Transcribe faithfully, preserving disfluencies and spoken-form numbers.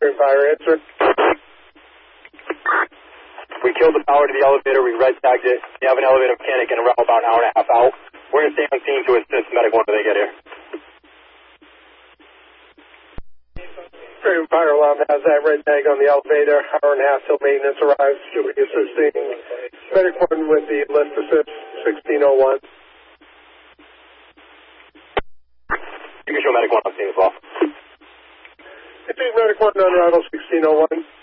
Green Fire, answer. We killed the power to the elevator. We red tagged it. We have an elevator mechanic and around about an hour and a half out. We're going to stay on scene to assist medic when they get here. Green Fire alarm has that red tag on the elevator. Hour and a half till maintenance arrives. Should be assisting medic one with the lift assist sixteen oh one. You can show medic one on scene as well. It's medic one on arrival sixteen oh one.